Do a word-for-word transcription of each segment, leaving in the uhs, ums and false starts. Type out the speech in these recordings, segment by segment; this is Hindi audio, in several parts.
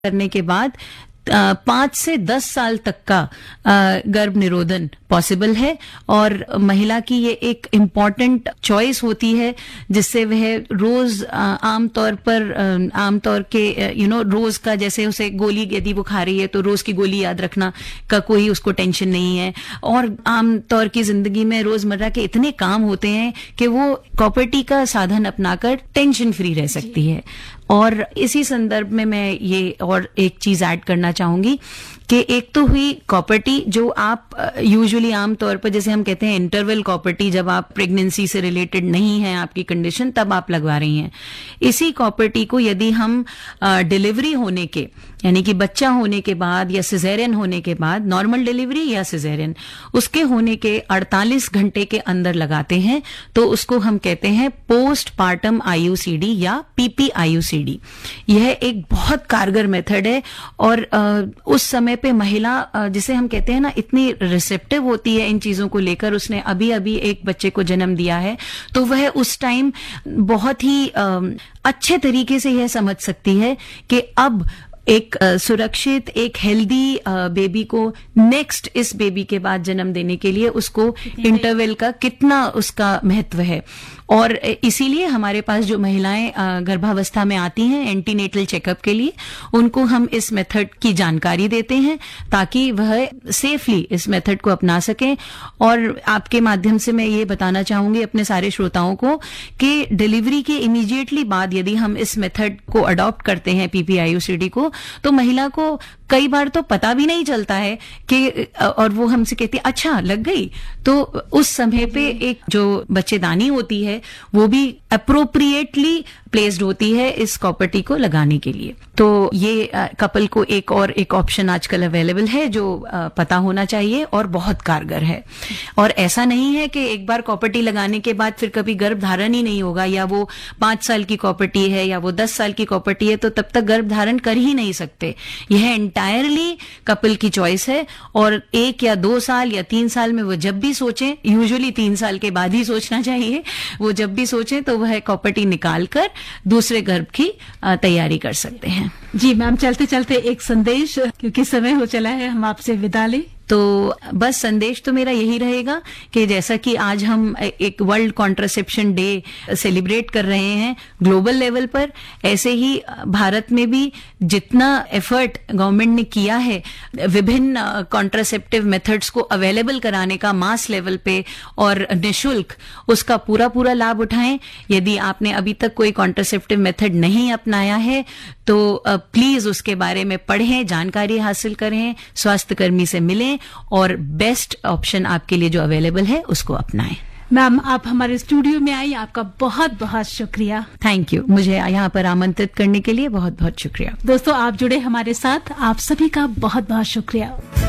करने के बाद पांच से दस साल तक का गर्भ निरोधन पॉसिबल है और महिला की ये एक इम्पॉर्टेंट चॉइस होती है जिससे वह रोज आमतौर पर आमतौर के यू नो रोज का जैसे उसे गोली यदि वो खा रही है तो रोज की गोली याद रखना का कोई उसको टेंशन नहीं है और आमतौर की जिंदगी में रोजमर्रा के इतने काम होते हैं कि वो कॉपर्टी का साधन अपनाकर टेंशन फ्री रह सकती है। और इसी संदर्भ में मैं ये और एक चीज ऐड करना चाहूंगी कि एक तो हुई कॉपर्टी जो आप यूजुअली आमतौर पर जैसे हम कहते हैं इंटरवल कॉपर्टी, जब आप प्रेगनेंसी से रिलेटेड नहीं है आपकी कंडीशन तब आप लगवा रही हैं। इसी कॉपर्टी को यदि हम डिलीवरी होने के यानी कि बच्चा होने के बाद या सिजेरियन होने के बाद, नॉर्मल डिलीवरी या सिजेरियन, उसके होने के अड़तालीस घंटे के अंदर लगाते हैं तो उसको हम कहते हैं पोस्ट पार्टम आईयूसीडी या पीपीआईयूसीडी। यह एक बहुत कारगर मेथड है और आ, उस समय पे महिला जिसे हम कहते हैं ना इतनी रिसेप्टिव होती है इन चीजों को लेकर, उसने अभी अभी एक बच्चे को जन्म दिया है तो वह उस टाइम बहुत ही आ, अच्छे तरीके से यह समझ सकती है कि अब एक सुरक्षित एक हेल्दी बेबी को नेक्स्ट इस बेबी के बाद जन्म देने के लिए उसको इंटरवल का कितना उसका महत्व है। और इसीलिए हमारे पास जो महिलाएं गर्भावस्था में आती हैं एंटीनेटल चेकअप के लिए, उनको हम इस मेथड की जानकारी देते हैं ताकि वह सेफली इस मेथड को अपना सकें। और आपके माध्यम से मैं ये बताना चाहूंगी अपने सारे श्रोताओं को कि डिलीवरी के इमीडिएटली बाद यदि हम इस मेथड को अडॉप्ट करते हैं पीपीआईयूसीडी को, तो महिला को कई बार तो पता भी नहीं चलता है कि, और वो हमसे कहती है अच्छा लग गई, तो उस समय पे एक जो बच्चेदानी होती है वो भी अप्रोप्रिएटली प्लेस्ड होती है इस कॉपर्टी को लगाने के लिए। तो ये कपल को एक और एक ऑप्शन आजकल अवेलेबल है जो आ, पता होना चाहिए और बहुत कारगर है। और ऐसा नहीं है कि एक बार कॉपर्टी लगाने के बाद फिर कभी गर्भ धारण ही नहीं होगा, या वो पांच साल की कॉपर्टी है या वो दस साल की कॉपर्टी है तो तब तक गर्भ धारण कर ही नहीं सकते। यह एंटायरली कपल की चॉइस है और एक या दो साल या तीन साल में वो जब भी सोचें, यूजुअली तीन साल के बाद ही सोचना चाहिए, वो जब भी सोचें तो वह कॉपर्टी निकाल कर दूसरे गर्भ की तैयारी कर सकते हैं। जी मैम, चलते चलते एक संदेश, क्योंकि समय हो चला है, हम आपसे विदा लें। तो बस संदेश तो मेरा यही रहेगा कि जैसा कि आज हम एक वर्ल्ड कॉन्ट्रासेप्शन डे सेलिब्रेट कर रहे हैं ग्लोबल लेवल पर, ऐसे ही भारत में भी जितना एफर्ट गवर्नमेंट ने किया है विभिन्न कॉन्ट्रासेप्टिव मेथड्स को अवेलेबल कराने का मास लेवल पे और निःशुल्क, उसका पूरा पूरा लाभ उठाएं। यदि आपने अभी तक कोई कॉन्ट्रासेप्टिव मेथड नहीं अपनाया है तो प्लीज उसके बारे में पढ़ें, जानकारी हासिल करें, स्वास्थ्य कर्मी से मिलें और बेस्ट ऑप्शन आपके लिए जो अवेलेबल है उसको अपनाएं। मैम, आप हमारे स्टूडियो में आई, आपका बहुत बहुत शुक्रिया। थैंक यू, मुझे यहाँ पर आमंत्रित करने के लिए बहुत बहुत शुक्रिया। दोस्तों, आप जुड़े हमारे साथ, आप सभी का बहुत बहुत शुक्रिया।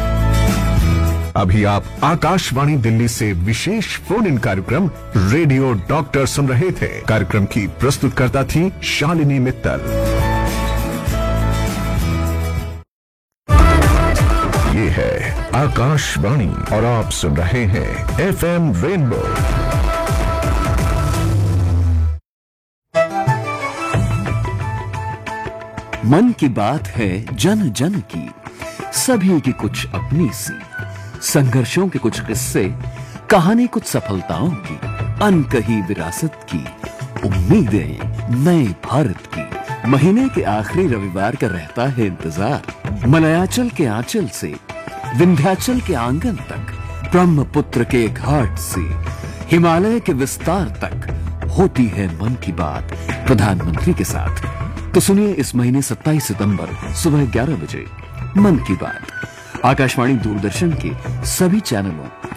अभी आप आकाशवाणी दिल्ली से विशेष फोन इन कार्यक्रम रेडियो डॉक्टर सुन रहे थे। कार्यक्रम की प्रस्तुतकर्ता थी शालिनी मित्तल। ये है आकाशवाणी और आप सुन रहे हैं एफएम रेनबो। मन की बात है जन जन की, सभी की कुछ अपनी सी, संघर्षों के कुछ किस्से, कहानी कुछ सफलताओं की, अनकही विरासत की, उम्मीदें नए भारत की। महीने के आखिरी रविवार का रहता है इंतजार। मलयाचल के आंचल से विंध्याचल के आंगन तक, ब्रह्मपुत्र के घाट से हिमालय के विस्तार तक होती है मन की बात प्रधानमंत्री के साथ। तो सुनिए इस महीने सत्ताईस सितंबर सुबह ग्यारह बजे मन की बात आकाशवाणी दूरदर्शन के सभी चैनलों